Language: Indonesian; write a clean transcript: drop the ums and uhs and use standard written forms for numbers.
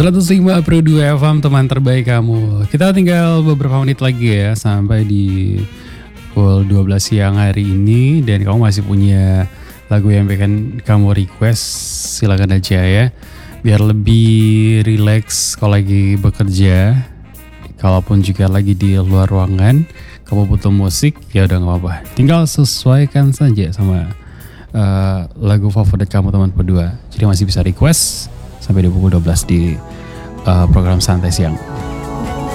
105.2 FM teman terbaik kamu. Kita tinggal beberapa menit lagi ya sampai di pukul 12 siang hari ini. Dan kamu masih punya lagu yang pengen kamu request, silakan aja ya. Biar lebih relax kalau lagi bekerja. Kalaupun juga lagi di luar ruangan, kamu butuh musik, ya udah gak apa-apa. Tinggal sesuaikan saja sama lagu favorit kamu teman berdua. Jadi masih bisa request sampai di pukul 12 di program Santai Siang.